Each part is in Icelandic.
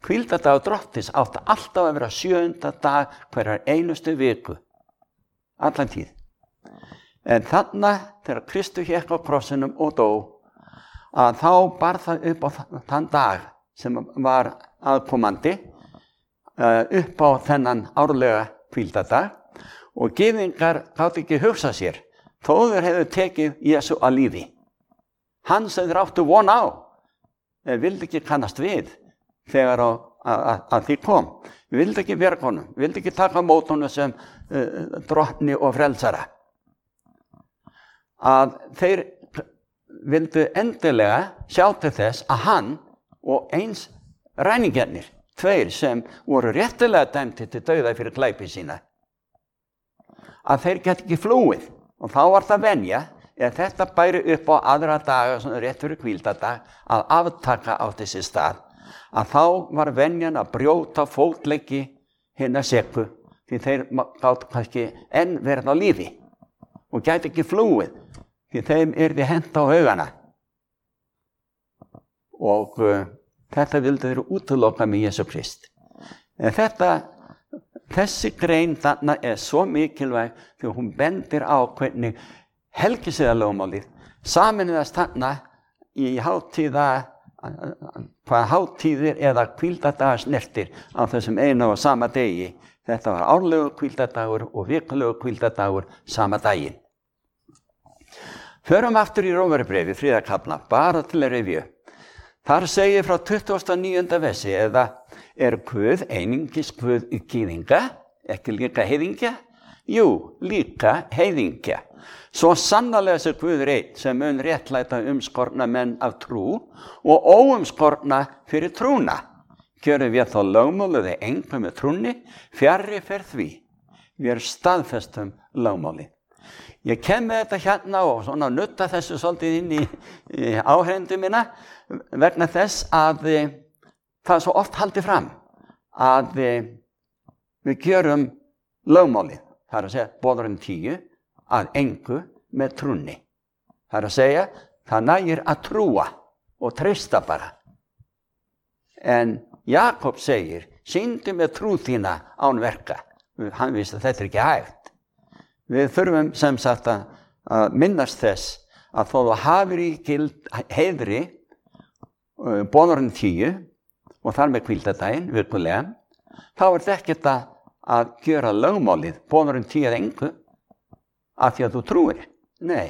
hvíldardagur Drottins átti alltaf að vera 7. dag hverjar einustu viku, allan tíð. En þarna, þegar Kristur hékk á krossinum og dó, að þá bar það upp á þann dag sem var aðkomandi, upp á þennan árlega hvíldardag, og gyðingar gátu ekki hugsa sér, þó þeir hefðu tekið Jesú að lífi. Hann sem þeir áttu von á, vildi ekki kannast við þegar að því kom. Vildi ekki bjarga honum, vildi ekki taka á móti honum sem drottni og frelsara. Að þeir vildu endilega sjá til þess að hann og eins ræningjarnir, 2 sem voru réttilega dæmdir til dauða fyrir glæpi sína, að þeir geti ekki flúið. Og þá var það venja, ef þetta bæri upp á aðra daga, svona rétt fyrir hvíldardag, að aftaka á þessi stað, að þá var venjan að brjóta fótleggi hinna seku, því þeir gátu kannski enn verið á lífi og gæti ekki flúið, því þeim yrði hent á haugana. Og þetta vildi þeir útiloka með Jesú Krist. En þessi grein þarna svo mikilvæg því hún bendir á hvernig helgisiðalögmálið sameinaðist þarna í hvað hátíðir eða hvíldardagar snertir á þessum eina og sama degi. Þetta var árlegur hvíldardagur og vikulegur hvíldardagur sama daginn. Förum aftur í Rómverjabréfið, 3. kafla, bara til að rifja. Þar segir frá 29. versi, eða Guð einungis Guð í gyðinga, ekki líka heiðingja? Jú, líka heiðingja. Svo sannarlega sé Guð einn sem mun réttlæta umskorna menn af trú og óumskorna fyrir trúna. Gjörum við þá lögmálið einhver með trúnni, fjarri fer því. Við staðfestum lögmálið. Ég kem með þetta hérna og svona nutta þessu svolítið inn í áhrendu mína vegna þess að það svo oft haldið fram að við gjörum lögmálið. Það að segja boðurinn 10 að engu með trúnni. Það að segja það nægir að trúa og treysta bara. En Jakob segir, sýndu með trú þína án verka. Hann vissi að þetta ekki hægt. Við þurfum sem sagt að minnast þess að þó þú hafir í gild heiðri boðurinn 10 og þar með hvíldardaginn virkulega, þá er þetta ekkert að gjöra lögmálið boðurinn 10 að engu af því að þú trúir. Nei.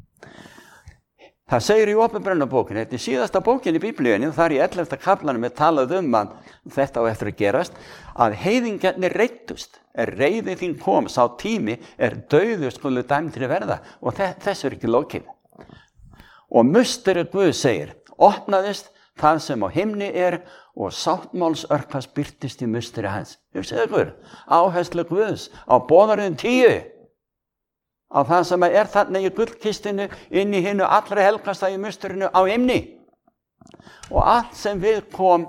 Það segir í Opinberunarbókinni, þetta er síðasta bókin í Biblíunni, og þar í 11. kaflanum talað að þetta á eftir að gerast, að heiðingjarnir reiddust. Reiði þín kom, sá tími dauður skulu dæmdir verða, og þess ekki lokið. Og musteri Guð segir, opnaðist það sem á himni og sáttmálsörkvast birtist í musteri hans. Hugsaðu ykkur, áherslu Guðs á boðarinn 10. Á það sem þarna í gullkistinu inn í hinu allra helgasta í musterinu á himni. Og allt sem við kom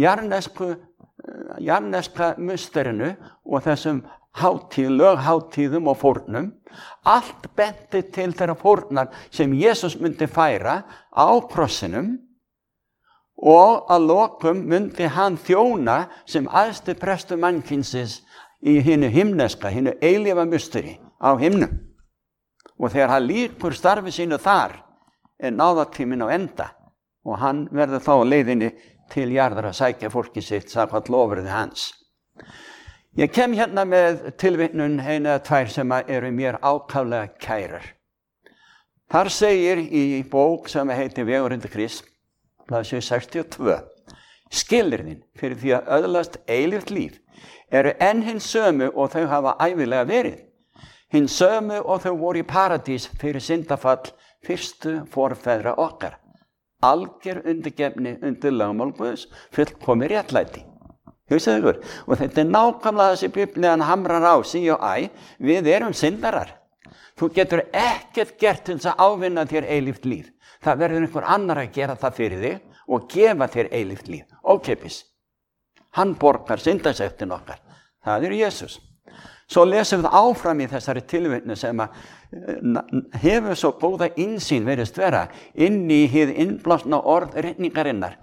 jarneska musterinu og þessum lögháttíðum og fórnum, allt benti til þeirra fórnar sem Jesús myndi færa á krossinum, og að lokum myndi hann þjóna sem æðsti prestur mannkynsins í hinu himneska, hinu eilífa musteri á himnum. Og þegar hann lýkur starfi sínu þar náðartíminn á enda og hann verður þá á leiðinni til jarðar að sækja fólki sitt samkvæmt lofyrði hans. Ég kem hérna með tilvitnun 1 eða 2 sem eru mér ákaflega kærar. Þar segir í bók sem heitir Vegurinn til Krists, blaðsíðu 62, skilyrðin fyrir því að öðlast eilíft líf eru enn hinn sömu og þau hafa ævilega verið. Hinn sömu og þau voru í paradís fyrir syndafall fyrstu forfeðra okkar. Alger undirgefni undir lögmál Guðs, fullkomið réttlæti. Hugsaðu ykkur, og þetta nákvæmlega þessi Biblían hamrar á sí og æ, við erum syndarar. Þú getur ekkert gert til þess að ávinna þér eilíft líf. Það verður einhver annar að gera það fyrir þig og gefa þér eilíft líf. Ókeypis. Hann borgar syndasektin okkar. Það Jesús. Svo lesum við áfram í þessari tilvitnu sem hefur svo góða innsýn verið vera inn í hið innblásna orð ritningarinnar.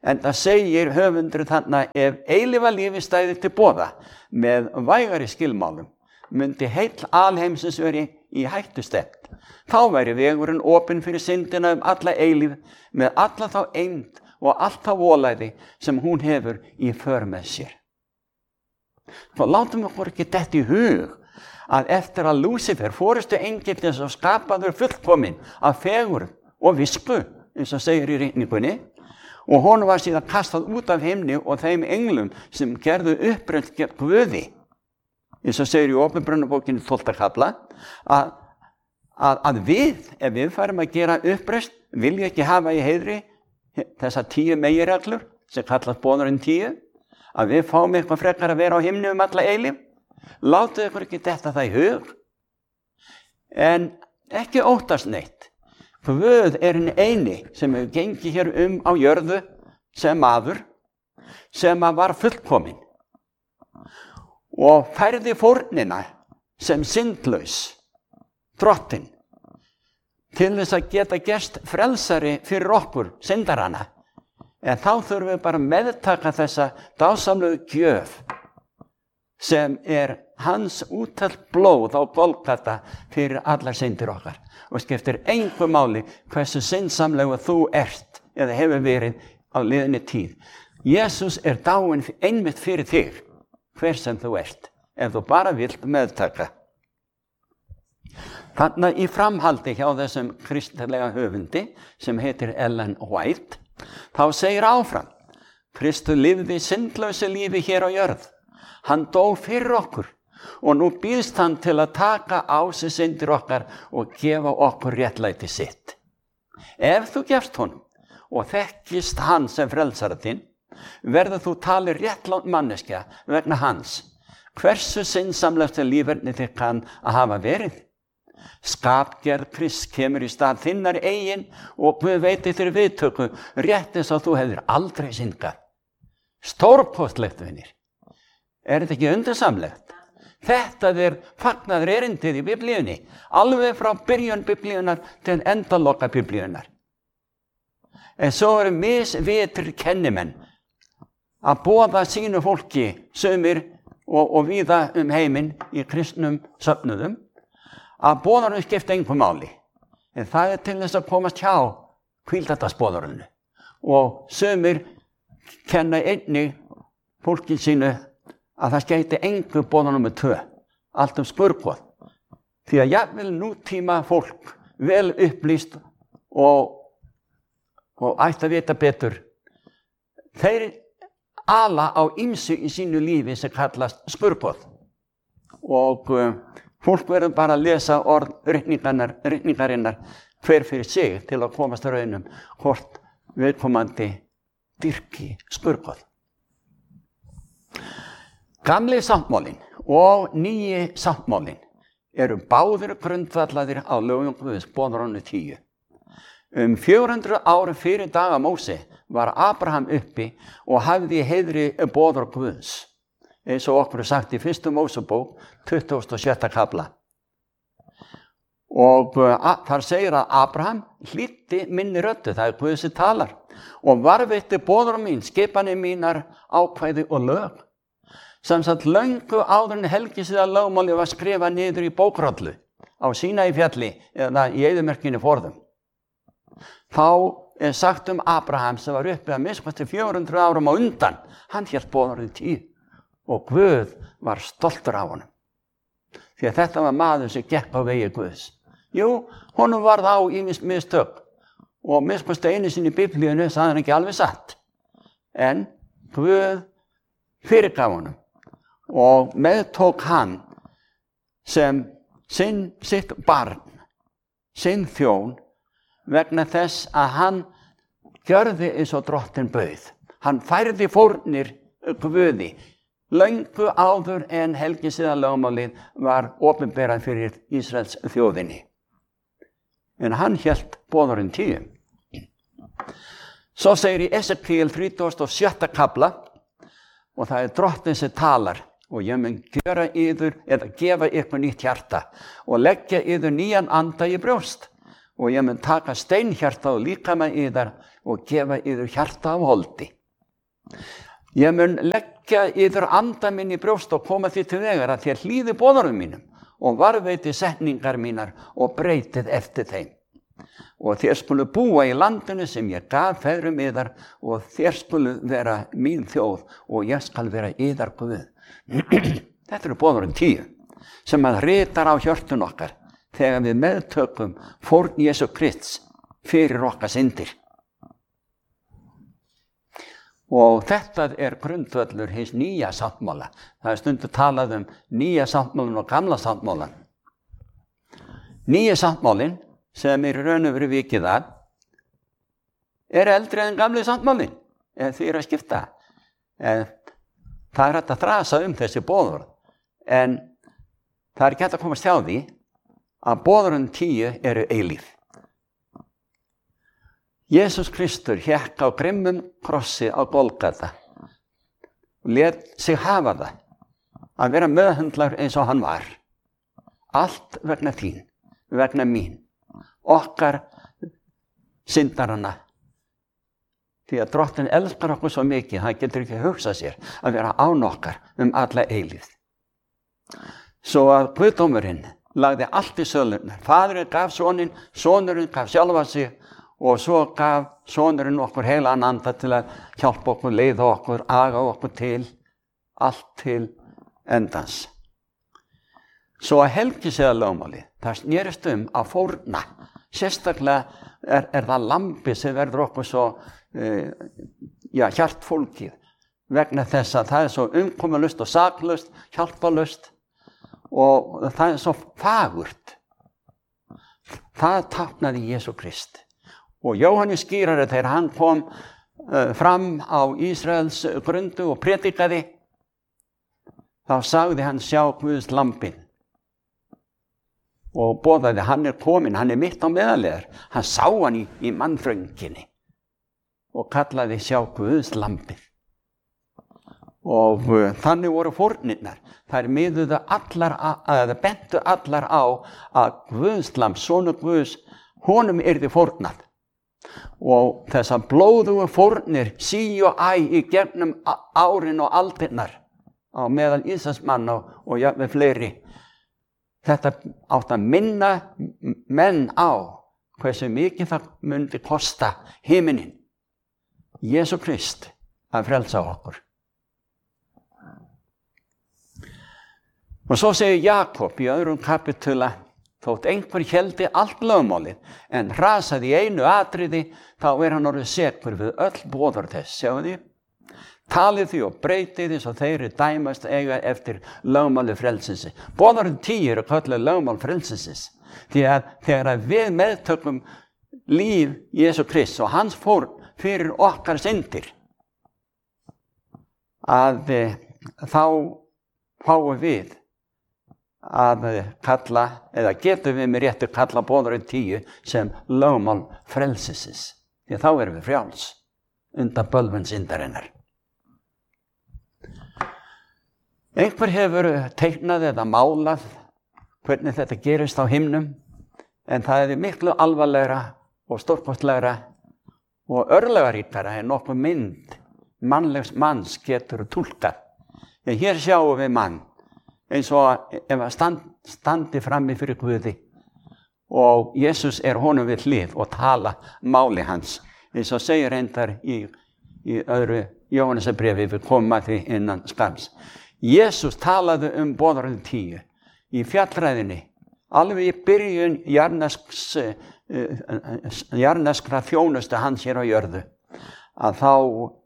En það segir höfundur þarna, ef eilífa lífi stæði til boða með vægari skilmálum, myndi heill alheimsins veri í hættustefnt. Þá væri vegurinn opinn fyrir syndina alla eilíf með alla þá eymd og allt það volæði sem hún hefur í för með sér. Þá látum okkur ekki detta í hug að eftir að Lúsifer, forystu engillinn sem skapaður fullkominn af fegurð og visku, eins og segir í ritningunni, og hún var síðan kastað út af himni og þeim englum sem gerðu uppreist gegn Guði, eins og segir í Åpenbarabókinni 12. kafla, að við, ef við færum að gera uppreist, vilja ekki hafa í heiðri þessar 10 meginreglur sem kallast boðorðin 10, að við fáum eitthvað frekar að vera á himni alla eilíf. Látið ykkur ekki detta það í hug. En ekki óttast neitt. Guð hinn eini sem hefur gengið hér á jörðu sem maður, sem var fullkominn og færði fórnina sem syndlaus, drottinn, til þess að geta gerst frelsari fyrir okkur, syndarana. En þá þurfum við bara að meðtaka þessa dásamlegu gjöf sem hans úttalt blóð á Golgata fyrir allar syndir okkar. Og skiptir engu máli hversu syndsamlegu þú ert eða hefur verið á liðinni tíð. Jesús dáinn einmitt fyrir þig, hver sem þú ert, ef þú bara vilt meðtaka. Þarna í framhaldi hjá þessum kristilega höfundi sem heitir Ellen White, þá segir áfram, Kristur lifði syndlausu lífi hér á jörð. Hann dó fyrir okkur og nú býðst hann til að taka á sig syndir okkar og gefa okkur réttlæti sitt. Ef þú gefst honum og þekkist hann sem frelsara þinn, verður þú talið réttlátt manneskja vegna hans. Hversu syndsamlegasta líferni þig kann að hafa verið? Skapgerð Krists kemur í stað þinnar eigin og Guð veitir þér viðtöku rétt eins og þú hefðir aldrei syndgað. Stórkostlegt, vinir. Þetta ekki undursamlegt? Þetta fagnaður erindið í Biblíunni, alveg frá byrjun Biblíunar til endaloka Biblíunar. En svo misvitrir kennimenn að boða sínu fólki, sumir og víða heiminn í kristnum söfnuðum, að boðorðinu skipta engu máli. En það til þess að komast hjá hvíldardagsboðorðinu. Og sumir kenna einnig fólki sínu að það skeyti engu boðorð númer 2, allt skurðgoð. Því að jafnvel nútíma fólk, vel upplýst og ætti að vita betur, þeir ala á ýmsu í sínu lífi sem kallast skurðgoð. Og fólk verður bara að lesa orð ritningarinnar hver fyrir sig til að komast að raunum hvort viðkomandi dyrki skurðgoð. Gamli sáttmálinn og nýji sáttmálinn eru báðir grundvallaðir á lögum Guðs, boðorðinu 10. 400 árum fyrir daga Móse var Abraham uppi og hafði í heiðri boðorð Guðs, eins og okkur sagt í 1. Mósebók 27. kafla. Og þar segir að Abraham hlýddi minni röddu, það Guð sem talar, og varðveitti boðorð mín, skipanir mínar, ákvæði og lög. Samsagt löngu áður en helgisiða lögmáli var skrifað niður í bókrollu á Sínai fjalli eða í eyðimerkinni forðum. Þá sagt Abraham sem var uppi að minnst 400 árum á undan, hann hélt boðorðið 10 og Guð var stoltur af honum. Því að þetta var maður sem gekk á vegi Guðs. Jú, honum varð á ýmis mistök og minnst einu sinni í Biblíunni sagði hann ekki alveg satt. En Guð fyrirgaf honum og meðtók hann sem sitt barn, sinn þjón, vegna þess að hann gjörði eins og drottinn bauð. Hann færði fórnir Guði löngu áður en helgisiða lögmálið var opinberað fyrir Ísraels þjóðinni. En hann hélt boðorðin 10. Svo segir í Esekiel 37. kafla, og það drottinn sem talar, og ég mun gera yður eða gefa ykkur nýtt hjarta og leggja yður nýjan anda í brjóst og ég mun taka steinhjarta og líkama yðar og gefa yður hjarta af holdi. Ég mun leggja yður anda minn í brjóst og koma því til vegar að þér hlýði boðorðum mínum og varðveiti setningar mínar og breytið eftir þeim. Og þér skulu búa í landinu sem ég gaf feðrum yðar og þér skulu vera mín þjóð og ég skal vera yðar Guð. Þetta eru boðorðin 10 sem að ritar á hjörtun okkar þegar við meðtökum fórn Jesú Krists fyrir okkar syndir. Og þetta er grundvöllur hins nýja sáttmála. Það er stundu talað nýja sáttmálan og gamla sáttmálan. Nýja sáttmálin sem er raun og veru vikið að er eldri en gamli sáttmálin ef því að skipta. Það er hægt að þrasa þessi boðorð en það er ekki hægt að komast hjá því að boðorðin 10 eru eilíf. Jesús Kristur hékk á grimmum krossi á Golgata og lét sig hafa það að vera meðhöndlar eins og hann var. Allt vegna þín, vegna mín, okkar syndarana. Því að Drottinn elskar okkur svo mikið, hann getur ekki hugsað sér að vera án okkar alla eilífð. Svo að Guðdómurinn lagði allt í sölurnar. Faðurinn gaf soninn, sonurinn gaf sjálfa sig og svo gaf sonurinn okkur heilagan anda til að hjálpa okkur, leiða okkur, aga okkur til, allt til endans. Svo að helgiseðalögmáli, það snerist að fórna. Sérstaklega er það lambi sem verður okkur svo hjartfólkið vegna þess að það er svo umkomulaust og saklaust, hjálpalaust og það er svo fagurt. Það táknaði Jesú Krist. Og Jóhannes skýrari þegar hann kom fram á Ísraels grundu og predikaði, þá sagði hann sjá Guðs lambið og boðaði hann er kominn, hann er mitt á meðalegar. Hann sá hann í mannþrönginni og kallaði sjá Guðs lambið. Og þannig voru fórnirnar. Þær miðuðu allar eða bentu allar á að Guðs lamb, sonur Guðs, honum yrði fórnað. Og þessar blóðugu fórnir sí og æ í gegnum árin og aldirnar á meðal Ísraelsmanna og jafnvel fleiri. Þetta átt að minna menn á hversu mikið það myndi kosta himinin, Jesú Krist, að frelsa okkur. Og svo segir Jakob í 2. kapitula, þótt einhver héldi allt lögmálið en hrasaði í einu atriði, þá er hann orðið sekur við öll boðorð þess. Sjáu því? Talið því og breytið því svo þeir dæmast eiga eftir lögmáli frelsins. Boðorðin 10 eru kölluð lögmál frelsins. Því að þegar við meðtökum líf Jesú Krists og hans fórn fyrir okkar syndir, að þá fáum við að kalla, eða getum við með réttu kalla boðorðin 10 sem lögmál frelsisins. Því þá erum við frjáls undan bölvun syndarinnar. Einhver hefur teiknað eða málað hvernig þetta gerist á himnum, en það er miklu alvarlegra og stórkostlegra og örlagaríkara en nokkuð mynd mannlegs manns getur túlkað. En hér sjáum við mann eins og ef að standi frammi fyrir Guði og Jesús er honum við hlið og tala máli hans. Eins og segir reyndar í 2. Jóhannesarbréfi, við komum að því innan skamms. Jesús talaði boðorðin 10 í fjallræðinni, alveg í byrjun jarneskra þjónustu hans hér á jörðu, að þá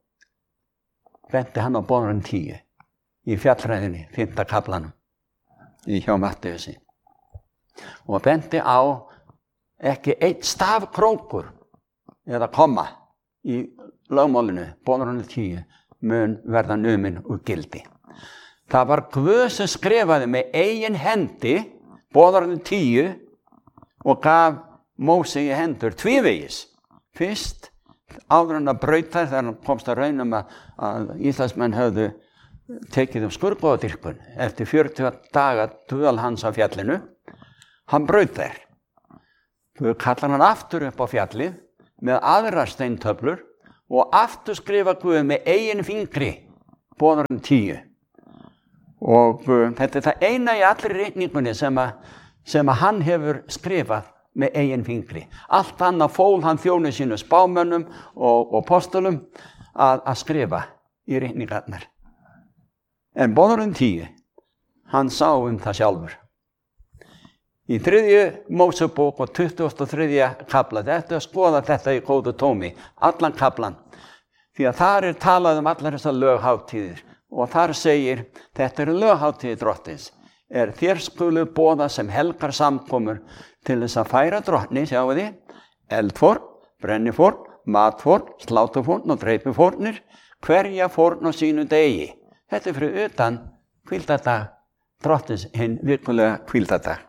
benti hann á boðorðin 10 í fjallræðinni, 5. kaflanum hjá Mattheusi, og benti á ekki einn stafkrókur eða komma í lögmálinu, boðorðin 10 mun verða numin úr gildi. Það var Guð sem skrifaði með eigin hendi boðorðin 10 og gaf Móse í hendur tvívegis. Fyrst áður en að braut þær þegar hann komst að raunum að Íslandsmenn höfðu tekið skurðgoðadýrkun eftir 40 daga dvöl hans á fjallinu. Hann braut þær. Guð kallar hann aftur upp á fjallið með aðrar steintöflur og aftur skrifa Guð með eigin fingri boðorðin 10. Og þetta það eina í allri ritningunni sem að hann hefur skrifað með eigin fingri. Allt annað fól hann þjónu sínu spámönnum og postulum að skrifa í ritningarnar. En boðorðin 10, hann sá það sjálfur. Í 3. Mósebók og 23. kafla, þetta skoða þetta í góðu tómi, allan kaflan. Því að þar talað allar þessar löghátíðir og þar segir, þetta löghátíðir Drottins. Þér skulu boða sem helgar samkomur til þess að færa drottni, sjáu þið, eldfórn, brennifórn, matfórn, slátufórn og dreipufórnir, hverja fórn á sínu degi. Þetta fyrir utan hvíldardag Drottins, hinn vikulega hvíldardag.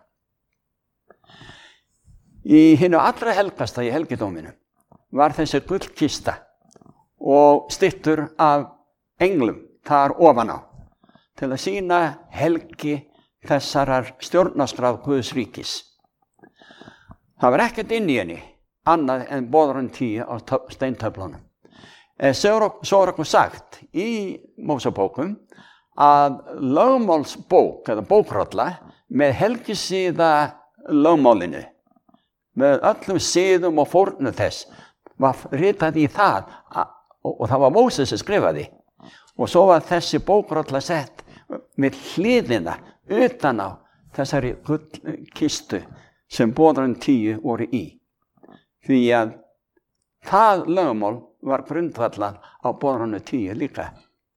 Í hinu allra helgasta í helgidóminu var þessi gullkista og styttur af englum þar ofan á til að sýna helgi þessarar stjórnarskrár Guðs ríkis. Það var ekkert inn í henni annað en boðorðin 10 á steintöflunum. Svo okkur sagt í Mósebókum að lögmálsbók eða bókrolla með helgisíða lögmálinu með öllum siðum og fórnum þess var ritað í það og það var Móses sem skrifaði. Og svo var þessi bókrolla sett með hliðina utan á þessari gullkistu sem boðorðin 10 voru í. Því að það lögmál var grundvallað á boðorðinu 10 líka.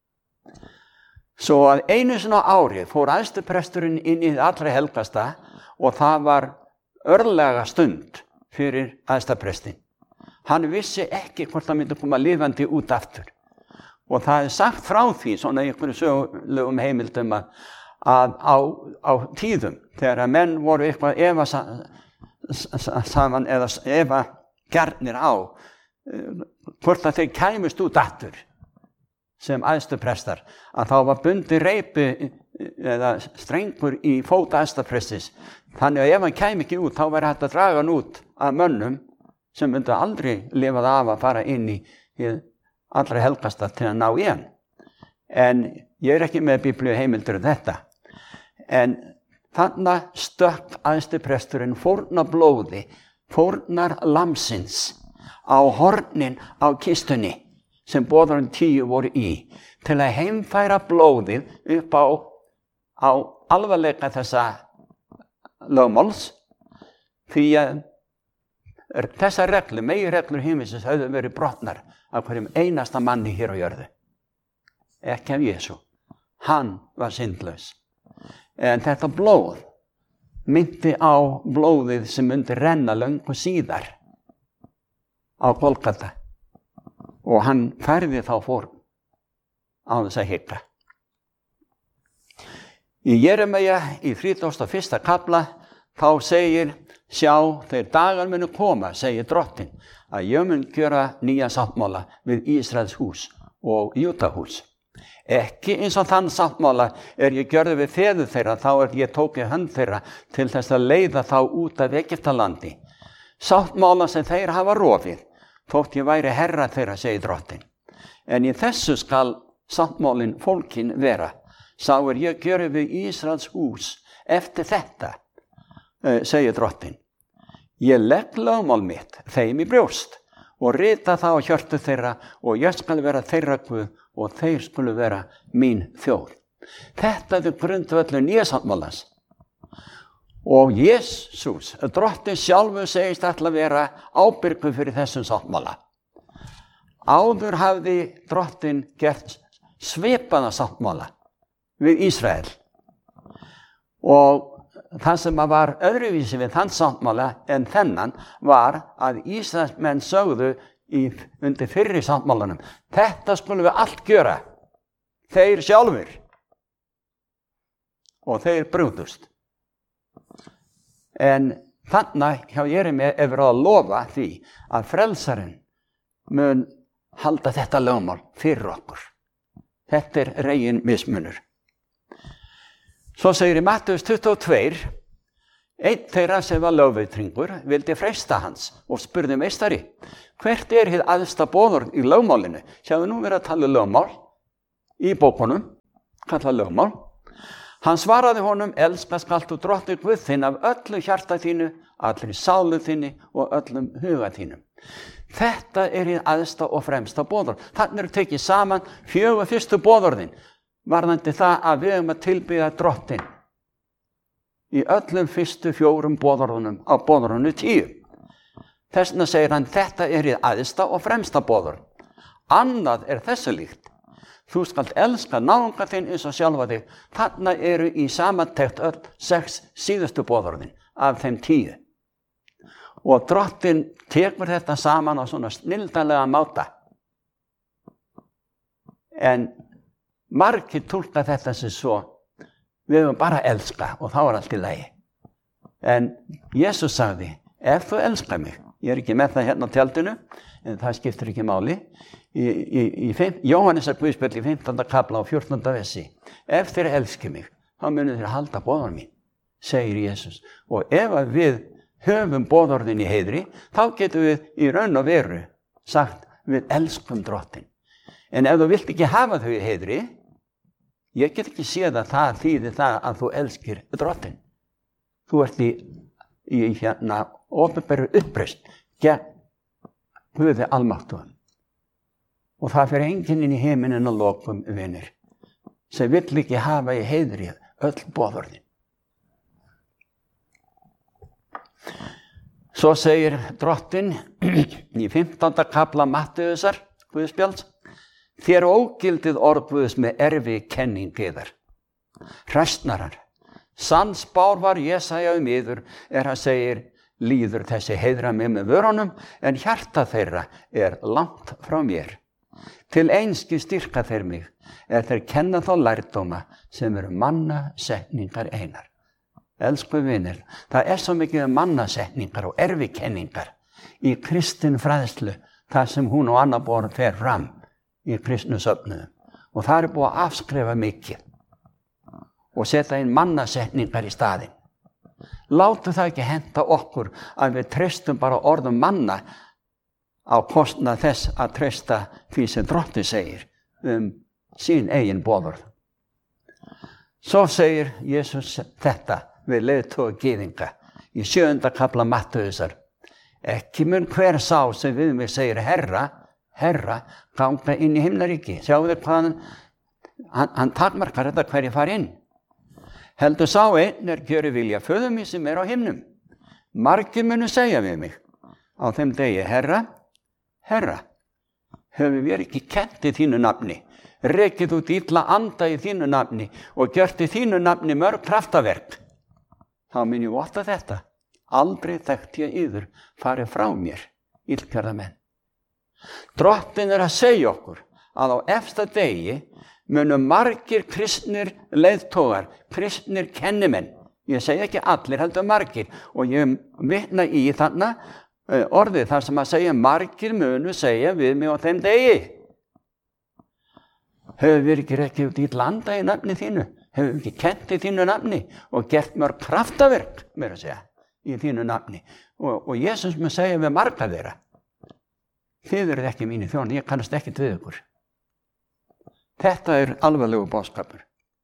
Svo að einu sinni á ári fór æðstipresturinn inn í allra helgasta og það var örlega stund fyrir æðstaprestin. Hann vissi ekki hvort hann myndi koma lifandi út aftur. Og það sagt frá því, svona í einhverju sögulegum heimildum að á tíðum, þegar að menn voru eitthvað efa saman eða efa gjarnir á, hvort að þeir kæmust út aftur sem æðstuprestar, að þá var bundið reipi eða strengur í fót æðstaprestis. Þannig að ef hann kæmi ekki út, þá væri hægt að draga hann út af mönnum sem myndi aldrei lifað af að fara inn í allra helgasta til að ná í hann. En ég ekki með biblíu heimildur þetta. En þannig stökk æðstipresturinn fórnar blóði, fórnar lamsins á hornin á kistunni sem boðorðin 10 voru í, til að heimfæra blóðið upp á alvarleika þessa lögmáls, því að þessar reglur, meginreglur himinsins höfðu verið brotnar af hverjum einasta manni hér á jörðu. Ekki af Jesú. Hann var syndlaus. En þetta blóð minnti á blóðið sem myndi renna löngu síðar á Golgata. Og hann færði þá fórn á þess að hika. Í Jeremíja í 31. kafla þá segir, sjá, þeir dagar munu koma, segir Drottinn, að ég mun gjöra nýja sáttmála við Ísraels hús og Júdahús. Ekki eins og þann sáttmála ég gjörði við feður þeirra, þá ég tók í hönd þeirra til þess að leiða þá út af Egyptalandi. Sáttmála sem þeir hafa rofið, þótt ég væri herra þeirra, segir Drottinn. En í þessu skal sáttmálinn fólkin vera. Sá ég gjöri við Ísraels hús eftir þetta, segir Drottinn. Ég legg lögmál mitt þeim í brjóst og rita það á hjörtu þeirra og ég skal vera þeirra Guð og þeir skulu vera mín þjóð. Þetta grundvöllur nýja sáttmálans. Og Jesús, Drottinn sjálfur segist ætla að vera ábyrgur fyrir þessum sáttmála. Áður hafði Drottinn gert svipaða sáttmála við Ísrael. Og það sem var öðruvísi við þann sáttmála en þennan var að Ísraelsmenn sögðu undir fyrri sáttmálanum, þetta skulum við allt gjöra, þeir sjálfur. Og þeir brugðust. En þannig hjá Jeremíu verið að lofa því að frelsarinn mun halda þetta lögmál fyrir okkur. Þetta regin mismunur. Svo segir í Mattheus 22, Einn þeirra sem var lögveitringur vildi freista hans og spurði meistari, hvert hið æðsta boðorð í lögmálinu? Sjáðu nú verið að tala lögmál í bókunum, kallað lögmál. Hann svaraði honum, elska skalt þú drottinn Guð þinn af öllu hjarta þínu, allri sálu þinni og öllum huga þínum. Þetta hið æðsta og fremsta boðorð. Þannig tekið saman 4 fyrstu boðorðin, varðandi það að við að tilbiðja drottinn í öllum fyrstu 4 boðorðunum á boðorðinu 10. Þess vegna segir hann, þetta hið æðsta og fremsta boðorð. Annað þessu líkt. Þú skalt elska náunga þinn eins og sjálfa þig. Þarna í samantekt öll 6 síðustu boðorðin af þeim 10. Og drottinn tekur þetta saman á svona snilldarlega máta. En margir túlka þetta sem svo, við höfum bara að elska og þá allt í lagi. En Jesús sagði, ef þú elskar mig, ég ekki með það hérna á tjaldinu, en það skiptir ekki máli, í Jóhannesar Guðspjall í 15. kapla og 14. versi, ef þeir elski mig, þá munu þeir halda boðorð mín, segir Jesús. Og ef við höfum boðorðin í heiðri, þá getum við í raun og veru sagt, við elskum drottinn. En ef þú vilt ekki hafa þau í heiðri, ég get ekki séð að það þýðir það að þú elskir drottinn. Þú ert í opinberri uppreisn gegn Guði almáttugum. Og það fer enginn inn í heiminn að lokum, vinir, sem vill ekki hafa í heiðri öll boðorðin. Svo segir drottinn í 15. kapla Mattheusar Guðspjalls, þér ógildið orð Guðs með erfi kenning yðar. Hræsnarar, sannspár var Jesaja yður, hann segir, líður þessi heiðra mig með vörunum, en hjarta þeirra langt frá mér. Til einski styrka þeir mig, þeir kenna þá lærdóma sem mannasetningar einar. Elsku vinir, það svo mikið mannasetningar og erfikenningar í kristinfræðslu, þar sem hún og annað borð fer fram í kristnusöfnuðum. Og það búið að afskrifa mikið og setja inn mannasetningar í staðinn. Látu það ekki henta okkur að við treystum bara orðum manna á kostnað þess að treysta því sem drottinn segir sín eigin boðorð. Svo segir Jesús þetta við leiðtoga gyðinga í 7. kapla Mattheusar. Ekki mun hver sá sem við mig segir Herra, Herra, ganga inn í himnaríki. Sjáu þið hvað hann takmarkar þetta hverju fari inn. Heldur sá einn gjöri vilja föður mín sem á himnum. Margir munu segja við mig á þeim degi, Herra, Herra, höfum við ekki kennt í þínu nafni, rekið út illa anda í þínu nafni og gjört í þínu nafni mörg kraftaverk. Þá mun ég votta þetta, aldrei þekkt ég yður farið frá mér, illgjörðamenn. Drottinn að segja okkur að á efsta degi munu margir kristnir leiðtogar, kristnir kennimenn, ég segi ekki allir, heldur margir, og ég vitna í þarna orðið þar sem að segja margir munu segja við mig á þeim degi. Höfum við ekki rekið út í landa í nafni þínu, höfum við ekki kennt í þínu nafni og gert mörg kraftaverk, mér að segja, í þínu nafni. Og Jesús mun segja við marga þeirra, þið eruð ekki mínir þjónar, ég kannast ekkert við ykkur. Þetta alvarlegu boðskapur.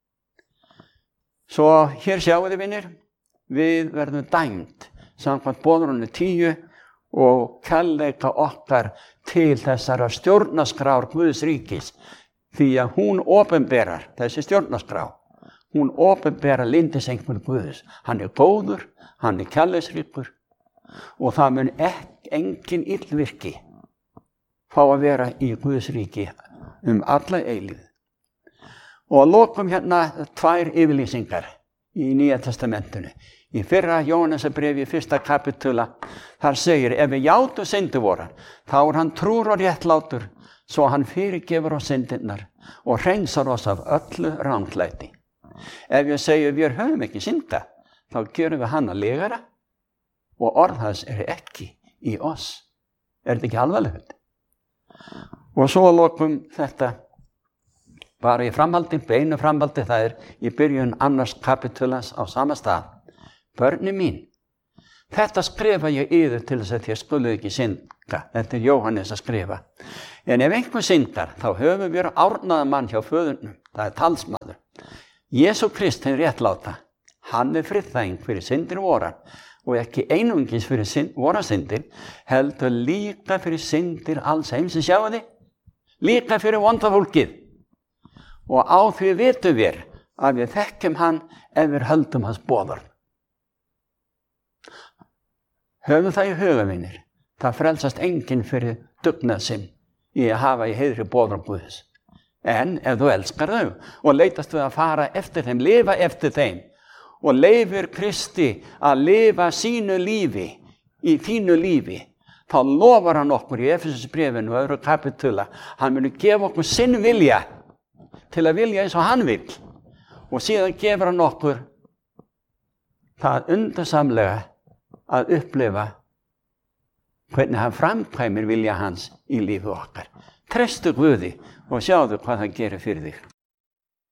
Svo hér sjáu þið, vinir, við verðum dæmd samkvæmt boðorðinu 10 og kærleika okkar til þessara stjórnarskrár Guðs ríkis, því að hún opinberar, þessi stjórnarskrá, hún opinberar lyndisengul Guðs. Hann góður, hann kærleiksríkur og það mun engin illvirki fá að vera í Guðs ríki alla eilíð. Og að lokum hérna 2 yfirlýsingar í Nýja testamentinu. Í fyrra Jóhannesarbréfi 1. kapitula, þar segir, ef við játum syndir vorar, þá hann trúr og réttlátur, svo hann fyrirgefur oss syndirnar og hreinsar oss af öllu ranglæti. Ef ég segi við höfum ekki synda, þá gerum við hann að legara og orð hans ekki í oss. Þetta ekki alvarlegt? Og svo að lokum þetta, bara í framhaldi, beinu framhaldi, það í byrjun 2. kapitulans á sama stað. börni mín, þetta skrifa ég yður til þess að þér skuluð ekki synda. Þetta Jóhannes að skrifa. En ef einhver syndar, þá höfum við árnaðan mann hjá föðurnum. Það talsmaður. Jesú Krist hinn réttláta. Hann friðþæging fyrir syndir vorar og ekki einungis fyrir vorar syndir, heldur líka fyrir syndir alls heimsins, sjáu þið? Líka fyrir vonda fólkið. Og á því vitum við að við þekkjum hann ef við höldum hans boðorð. Höfum það í huga, vinir. Það frelsast enginn fyrir dugnað sinn í að hafa í heiðri boðorð Guðs. En ef þú elskar þau og leitast við að fara eftir þeim, lifa eftir þeim og leifir Kristi að lifa sínu lífi í þínu lífi, þá lofar hann okkur í Efesusbréfinu og öðru kapitula, hann muni gefa okkur sinn vilja til að vilja eins og hann vil, og síðan gefur hann okkur það undursamlega að upplifa hvernig hann framkvæmir vilja hans í lífi okkar. Trestu Guði og sjáðu hvað hann gerir fyrir þig.